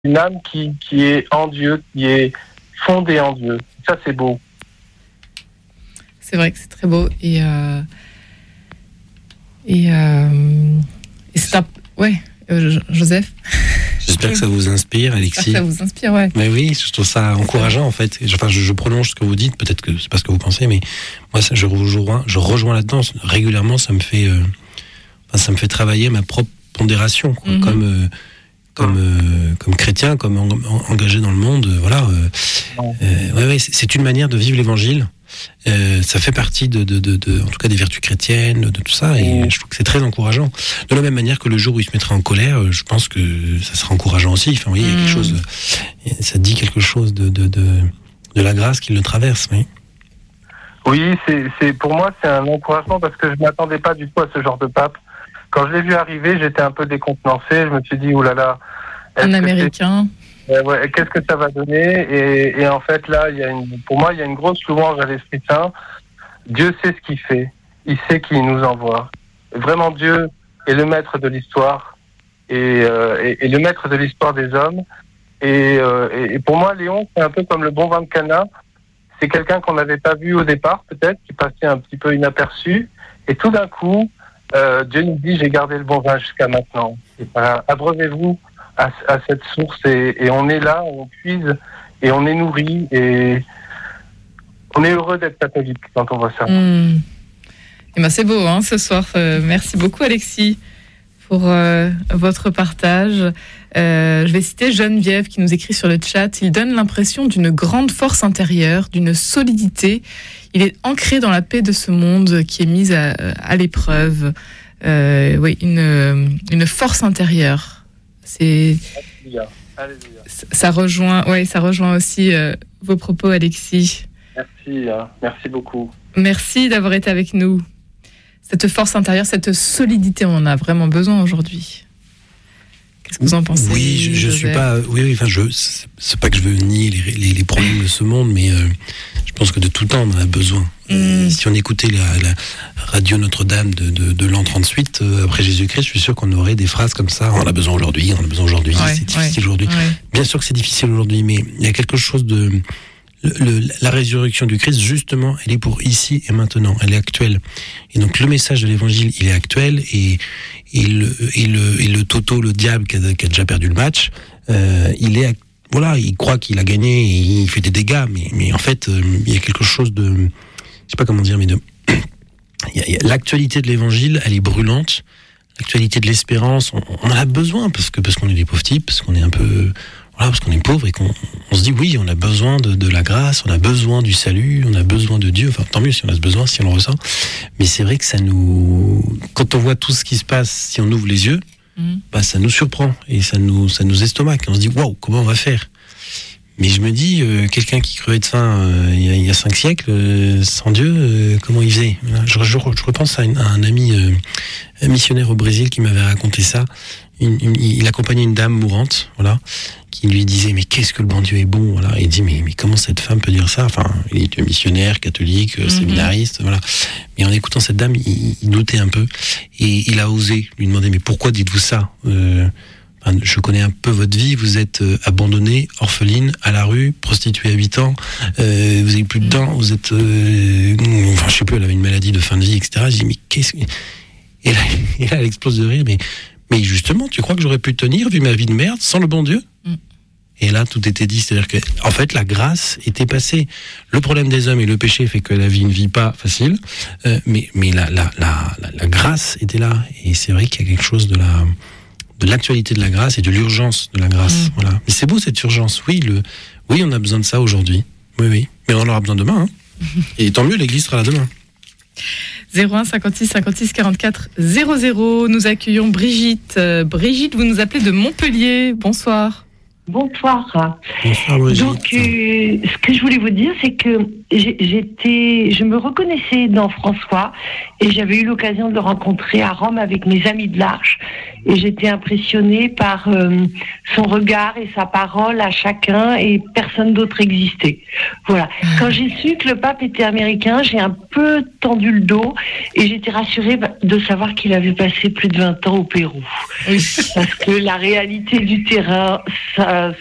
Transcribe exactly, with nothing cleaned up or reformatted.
une âme qui, qui est en Dieu, qui est fondée en Dieu. Ça, c'est beau. C'est vrai que c'est très beau. Et, euh, et, euh, et c'est un... Ouais, euh, Joseph. J'espère que ça vous inspire, Alexis. Ça vous inspire, ouais. Mais oui, je trouve ça encourageant, en fait. Enfin, je, je prolonge ce que vous dites, peut-être que c'est pas ce que vous pensez, mais moi, ça, je rejoins, je rejoins là-dedans. Régulièrement, ça me fait, euh, enfin, ça me fait travailler ma propre pondération, quoi, mm-hmm. comme, euh, comme, euh, comme chrétien, comme en, en, engagé dans le monde. Euh, voilà. Euh, euh, ouais, ouais, c'est, c'est une manière de vivre l'Évangile. Euh, ça fait partie de, de, de, de, en tout cas des vertus chrétiennes, de tout ça, et je trouve que c'est très encourageant. De la même manière que le jour où il se mettra en colère, je pense que ça sera encourageant aussi. Enfin, oui, il y a quelque chose, ça dit quelque chose de, de, de, de la grâce qui le traverse. Oui, oui c'est, c'est, pour moi, c'est un encouragement parce que je ne m'attendais pas du tout à ce genre de pape. Quand je l'ai vu arriver, j'étais un peu décontenancé. Je me suis dit, oulala. Un Américain. Euh, ouais, qu'est-ce que ça va donner et, et en fait, là, il y a une, pour moi, il y a une grosse louange à l'Esprit Saint. Dieu sait ce qu'il fait. Il sait qui il nous envoie. Vraiment, Dieu est le maître de l'histoire et, euh, et, et le maître de l'histoire des hommes. Et, euh, et, et pour moi, Léon, c'est un peu comme le bon vin de Cana. C'est quelqu'un qu'on n'avait pas vu au départ, peut-être, qui passait un petit peu inaperçu. Et tout d'un coup, euh, Dieu nous dit, j'ai gardé le bon vin jusqu'à maintenant. Voilà, abreuvez-vous À, à cette source et, et on est là, on puise et on est nourri et on est heureux d'être catholique quand on voit ça. Mmh. Et ben c'est beau hein, ce soir. Euh, merci beaucoup Alexis pour euh, votre partage. Euh, je vais citer Geneviève qui nous écrit sur le chat. Il donne l'impression d'une grande force intérieure, d'une solidité. Il est ancré dans la paix de ce monde qui est mise à, à l'épreuve. Euh, oui, une, une force intérieure. C'est... Alléluia. Alléluia. Ça rejoint, ouais, ça rejoint aussi euh, vos propos, Alexis. Merci, hein. Merci beaucoup. Merci d'avoir été avec nous. Cette force intérieure, cette solidité, on en a vraiment besoin aujourd'hui. Qu'est-ce que vous en pensez? Oui, je, je suis pas. Oui, oui. Enfin, je. C'est, c'est pas que je veux nier les, les, les problèmes de ce monde, mais euh, je pense que de tout temps, on en a besoin. Mm. Euh, si on écoutait la, la radio Notre-Dame de, de, de l'an trente-huit euh, après Jésus-Christ, je suis sûr qu'on aurait des phrases comme ça. On a besoin aujourd'hui. On a besoin aujourd'hui. Ouais, c'est difficile ouais, aujourd'hui. Ouais. Bien sûr que c'est difficile aujourd'hui, mais il y a quelque chose de. Le, le, la résurrection du Christ, justement, elle est pour ici et maintenant. Elle est actuelle. Et donc, le message de l'Évangile, il est actuel. Et, et, le, et, le, et le Toto, le diable qui a, qui a déjà perdu le match, euh, il est, voilà, il croit qu'il a gagné et il fait des dégâts. Mais, mais en fait, euh, il y a quelque chose de, je sais pas comment dire, mais de, il y a, il y a, l'actualité de l'Évangile, elle est brûlante. L'actualité de l'espérance, on, on en a besoin parce que parce qu'on est des pauvres types, parce qu'on est un peu voilà, parce qu'on est pauvre et qu'on on se dit oui, on a besoin de, de la grâce, on a besoin du salut, on a besoin de Dieu. Enfin, tant mieux si on a ce besoin, si on le ressent. Mais c'est vrai que ça nous, quand on voit tout ce qui se passe, si on ouvre les yeux, mmh. bah ça nous surprend et ça nous ça nous estomaque. On se dit waouh, comment on va faire? Mais je me dis, euh, quelqu'un qui crevait de faim euh, il, y a, il y a cinq siècles, euh, sans Dieu, euh, comment il faisait? je, je, je repense à, une, à un ami euh, un missionnaire au Brésil qui m'avait raconté ça. Une, une, il accompagnait une dame mourante, voilà, qui lui disait mais qu'est-ce que le bon Dieu est bon, voilà. Et il dit mais mais comment cette femme peut dire ça? Enfin, il était missionnaire, catholique, mm-hmm. séminariste, voilà. Mais en écoutant cette dame, il, il doutait un peu et il a osé lui demander mais pourquoi dites-vous ça? euh, Je connais un peu votre vie, vous êtes euh, abandonnée, orpheline, à la rue, prostituée à huit ans, euh, vous avez plus de dents, vous êtes... Euh, enfin, je sais plus, elle avait une maladie de fin de vie, et cetera. Je dis, mais qu'est-ce que... Et là, et là, elle explose de rire, mais, mais justement, tu crois que j'aurais pu tenir, vu ma vie de merde, sans le bon Dieu? mm. Et là, tout était dit, c'est-à-dire que, en fait, la grâce était passée. Le problème des hommes et le péché fait que la vie ne vit pas facile, euh, mais, mais la, la, la, la, la grâce était là. Et c'est vrai qu'il y a quelque chose de la... de l'actualité de la grâce et de l'urgence de la grâce. Mmh. Voilà. Mais c'est beau cette urgence. Oui, le, oui, on a besoin de ça aujourd'hui. Oui, oui. Mais on en aura besoin demain. Hein. Et tant mieux, l'Église sera là demain. zéro un cinquante-six cinquante-six quarante-quatre zéro zéro. Nous accueillons Brigitte. Euh, Brigitte, vous nous appelez de Montpellier. Bonsoir. Bonsoir. Bonsoir, Brigitte. Donc, euh, ce que je voulais vous dire, c'est que j'étais, je me reconnaissais dans François et j'avais eu l'occasion de le rencontrer à Rome avec mes amis de l'Arche et j'étais impressionnée par euh, son regard et sa parole à chacun et personne d'autre existait. Voilà. Quand j'ai su que le pape était américain, j'ai un peu tendu le dos et j'étais rassurée de savoir qu'il avait passé plus de vingt ans au Pérou. Oui. Parce que la réalité du terrain, ça,